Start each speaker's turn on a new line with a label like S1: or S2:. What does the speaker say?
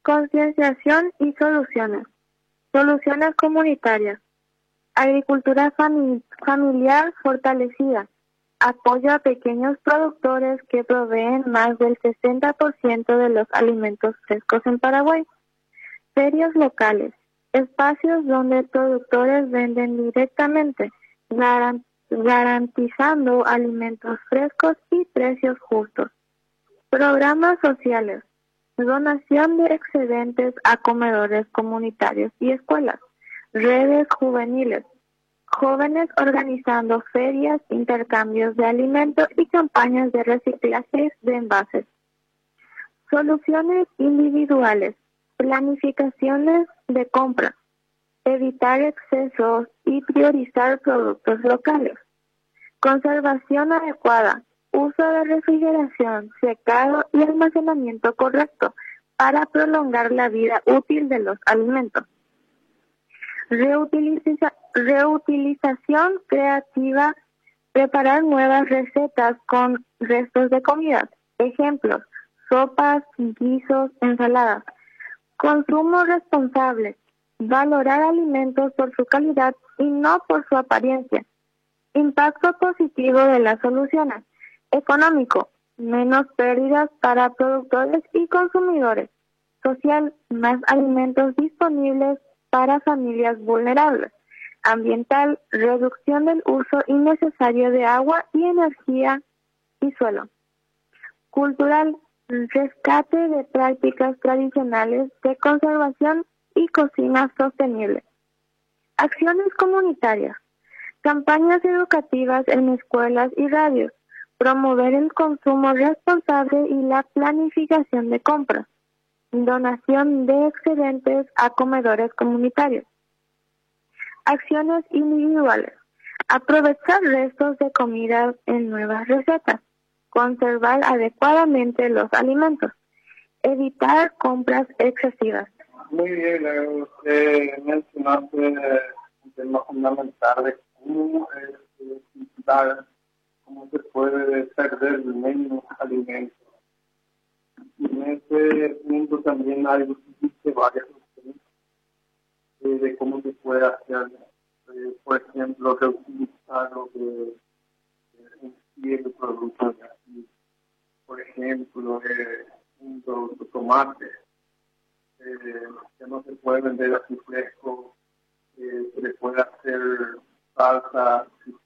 S1: Concienciación y soluciones. Soluciones comunitarias. Agricultura familiar fortalecida. Apoyo a pequeños productores que proveen más del 60% de los alimentos frescos en Paraguay. Ferias locales. Espacios donde productores venden directamente, garantizando alimentos frescos y precios justos. Programas sociales. Donación de excedentes a comedores comunitarios y escuelas. Redes juveniles. Jóvenes organizando ferias, intercambios de alimentos y campañas de reciclaje de envases. Soluciones individuales. Planificaciones de compra. Evitar excesos y priorizar productos locales. Conservación adecuada. Uso de refrigeración, secado y almacenamiento correcto para prolongar la vida útil de los alimentos. Reutilización creativa, preparar nuevas recetas con restos de comida. Ejemplos: sopas, guisos, ensaladas. Consumo responsable, valorar alimentos por su calidad y no por su apariencia. Impacto positivo de las soluciones. Económico, menos pérdidas para productores y consumidores. Social, más alimentos disponibles para familias vulnerables. Ambiental, reducción del uso innecesario de agua y energía y suelo. Cultural, rescate de prácticas tradicionales de conservación y cocina sostenible. Acciones comunitarias. Campañas educativas en escuelas y radios. Promover el consumo responsable y la planificación de compras. Donación de excedentes a comedores comunitarios. Acciones individuales. Aprovechar restos de comida en nuevas recetas. Conservar adecuadamente los alimentos. Evitar compras excesivas.
S2: Muy bien, usted mencionaste un tema fundamental de cómo cómo se puede perder menos alimentos. Y en ese punto también hay varias opciones de cómo se puede hacer, por ejemplo, reutilizar lo que el producto de aquí. Por ejemplo, un producto tomate, que no se puede vender así fresco, se le puede hacer salsa,